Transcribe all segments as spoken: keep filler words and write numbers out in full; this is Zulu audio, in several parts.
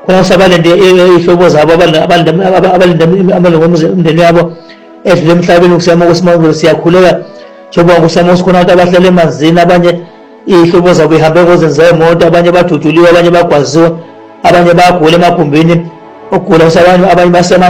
khona sabalinde ihlobo zabo abalinde amalungu omndeni yabo edlule emhlabeni ukusema kuSimangalo. Siyakhuleka njengoba kusema usikhona abantu abahlala emanzini, abanye ihlobo zabo ihambe ngozenza imoto, abanye baduduliwe, abanye bagwaziwe, abanye bagula emagumbini okugula usabanye, abanye basema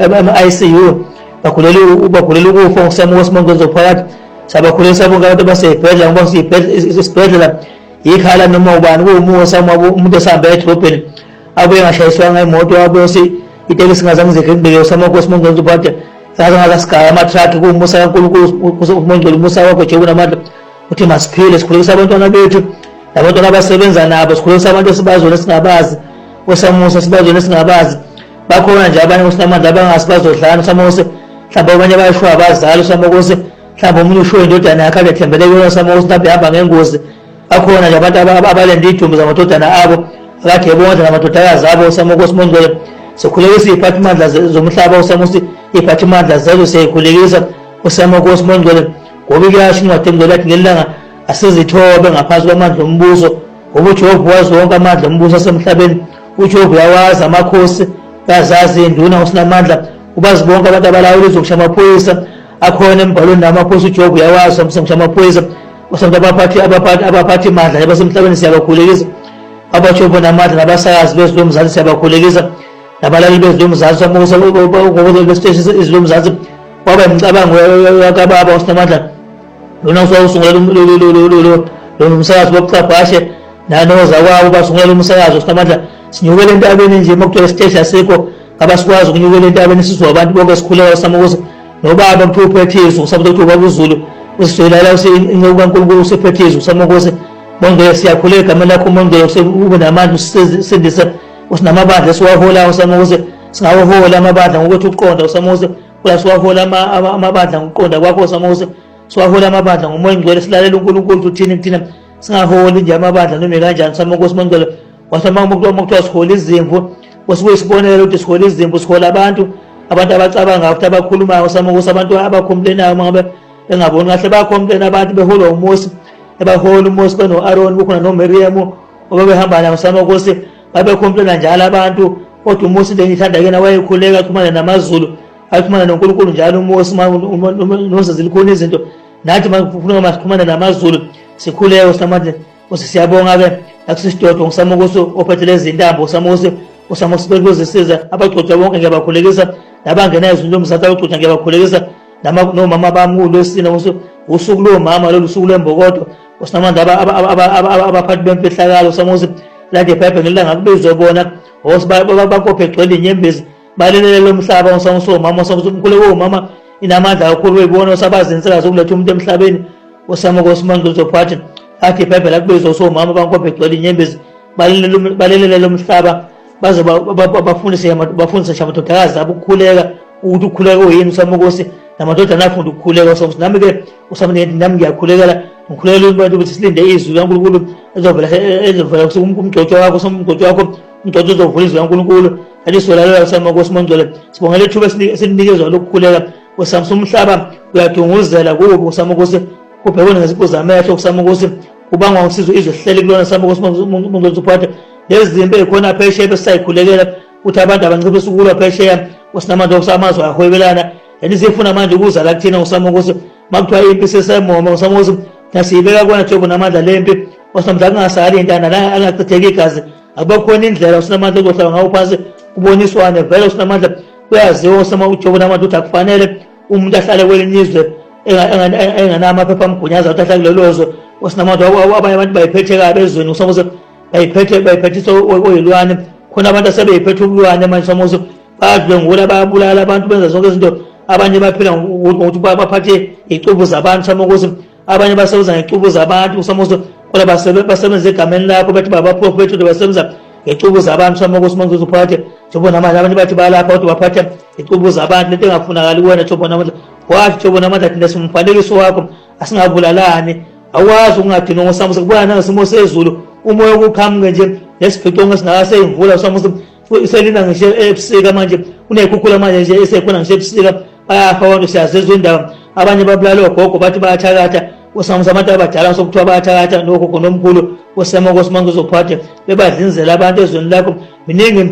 I C U bagulela bagulela ukufa ngokusema kuSimangalo phakathi. Sabakhulisa bonke abantu basebhedlela ngoba isibhedlela ikhala noma ubani kuwumusa umuntu osahamba edrobheni abuye ngashayiswanga imoto abuye si itekisi ngazange zikembeke usama kuSimangalo phakathi saze ngazasigaya ama-truck kuwumusa kaNkulunkulu uMongcwele umusa wakho nje kunamandla uthi masiphile. Sikhulisa abantwana bethu nabantwana abasebenza nabo, sikhulisa abantu esibazweni esingabazi osamusa sibazweni esingabazi. Bakhona nje abanye usinamandla abangasi bazodlana usamusa mhlawumbe abanye bayashwa abazali usamusa mhlawumbe umunye ushiwe indodana yakhe abethembele kuyona usamusa mhlawumbe ehamba ngengozi. Bakhona nje abantu abalenda idumbu zamadodana abo akade bonke namadodakazi abo usamusa uMongcwele. Sikhulekisa iziphathimandla zomhlaba usamusa iziphathimandla zazo siyayikhulekisa usamusa uMongcwele ngoba kuyasho incwadi engcwele yathi ngelanga asizithobe ngaphansi kwamandla ombuso ngoba uJehova wazi wonke amandla ombuso asemhlabeni. uJehova uyawazi amakhosi, uyazazi induna usinamandla, ubazi bonke abantu abalawula izokusha amaphoyisa akhona embhalweni namaphoyisa. uJehova uyawazi amsengusha amaphoyisa usabantu abaphathi abaphathi abaphathi mandla abasemhlabeni siyabakhulekisa. Abajehova namandla nabasakazi bezwe mzansi siyabakhulekisa, nabalali bezwe mzansi amusa ngoba besiteshi izwe mzansi waba imicabango yakababa usinamandla lona usawusungula lo umsakazi wokucabhashe nanoza kwabo basungula umsakazi usinamandla. Sinyukele entabeni nje mokuthiwa isiteshi asikho abasikwazi ukunyukela entabeni sizwe abantu bonke sikhuleka usamusa nobaba mphuphethizo usabantu ukuthi ubabuzulu usizwelala usinceku kaNkulunkulu usiphethizo usamusa. Mongcwele siyakhuleka igama lakho Mongcwele ube namandla usisindise usinamabandla esiwahola usamusa. Singawahola amabandla ngokuthi uqonda usamusa kula siwahola amabandla ngokuqonda kwakho usamusa. Siwahola amabandla ngomoya ngcwele silalela uNkulunkulu uthini kuthina singaholi nje amabandla noma kanjani usamusa Mongcwele. Wasema mokuthiwa sihola izimvu usuke sibonela ukuthi sihola izimvu sihola abantu abantu abacabanga ukuthi abakhulumayo usamusa, abantu abakhomplaiнаyo mangabe engaboni kahle bakhomplaina abantu beholwa uMosi ebahola uMosi beno Aaron kukhona noMiriam obebehamba nabo usamusa babekhomplaina njalo abantu kodwa uMosi le ngithanda yena wayekhuleka axhumana namaZulu axhumana noNkulunkulu njalo uMosi nosezilikhona izinto nathi mafuna masixhumana namaZulu sikhuleke usamandla usisiyabonga ke akusisidodo usamusa ophethele izintambo usamusa usamusa bekuzisiza abagcotshwa bonke ngiyabakhulekisa nabangena izinto umzatha ogcotshwa ngiyabakhulekisa nomama bamulo esina usuku lomama lolu suku lembokodo usinamandla abaphathi bemfihlakalo usamusa lade iBhayibheli ngelanga kubizwe bona bakophe egcwele inyembezi balelele lomhlaba usamusa umama usamusa umkhuleko umama inamandla kakhulu wayibona usabazinsika zokuletha umuntu emhlabeni usamusa uSimangalo zophathi athi iBhayibheli akubizwa usomama bankophe egcwele inyembezi balelele lomhlaba baze bafundise bafundise amadodakazi abo ukukhuleka ukuthi ukukhuleka uyini usamukosi namadodana afunda ukukhuleka usamusa. Nami ke usamusa nami ngiyakhulekela ngikhulekela abantu ukuthi silinde izwi kaNkulunkulu ezovela ezovela kumgcotshwa wakho somgcotshwa wakho umgcotshwa uzovula izwi kaNkulunkulu alisolalela usamukosi Mongcwele. Sibongela ithuba esinikezwa lokukhuleka usamusa. Umhlaba uyadunguzela kuwo usamukosi kubhekene ngezipho zamehlo usamukosi kubangwa usizo izwe sihlele kulona usamukosi Mongcwele uphathe lezi zimbe ekhona phesheya besisayikhulekela ukuthi abantu abanciphe ukulwa phesheya usinamandla usamazwe ahwebelana yani sifuna manje ukuza la kuthina usamukosi makuthiwa impi sesemoma usamukosi nasibeka kona Jehova namandla lempi usamandla kungasali intana la angachitheki igazi akubakhona indlela usinamandla uzohlala ngawo phansi kuboniswane vele usinamandla kuyaziwa usama uJehova namandla ukuthi akufanele umuntu ahlale kwelinye izwe enganamaphepha amgunyaza ukuthi ahlale kulelozwe usinamandla abanye abantu bayiphethe kabi ezweni usamukosi bayiphethe bayiphethe oyilwane khona abantu asebeyiphethe ubulwane manje usamukosi badlwengula bayabulala abantu benza zonke izinto abanye baphila ngokuthi baphathe icubu zabantu usamukosi abanye basebenza ngecubu zabantu usamukosi kodwa basebenza egameni lakho bathi babaprofethi basebenza ngecubu zabantu usamukosi Mongcwele uphathe Jehova namandla abanye bathi balapha kodwa baphathe icubu zabantu lento engafunakali kuwena Jehova namandla wathi Jehova namandla thina simfanekiso wakho asingabulalani awazi ungadinwa usamukosi kubona nangesimo sezulu umoya ukukhamuke nje nesiphico ngesingase imvula usamukosi iselina ngisho ebusika manje kunekhukhula manje nje esekhona ngisho ebusika bayafa abantu siyazezwe indaba abanye babulala ogogo bathi bayathakatha usamukosi abantu abadala sokuthiwa bayathakatha nogogo nomkhulu usamukosi Mongcwele uphathe bebadlinzela abantu ezweni lakho miningi